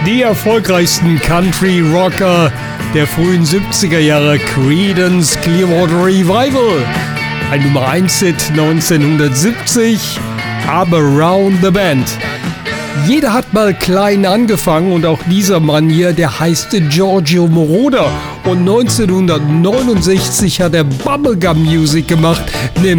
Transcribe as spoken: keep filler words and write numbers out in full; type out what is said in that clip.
Die erfolgreichsten Country-Rocker der frühen siebziger Jahre, Creedence Clearwater Revival. Ein Nummer eins Hit neunzehnhundertsiebzig, aber Round the Bend. Jeder hat mal klein angefangen und auch dieser Mann hier, der heißt Giorgio Moroder. Und neunzehnhundertneunundsechzig hat er Bubblegum Music gemacht, nämlich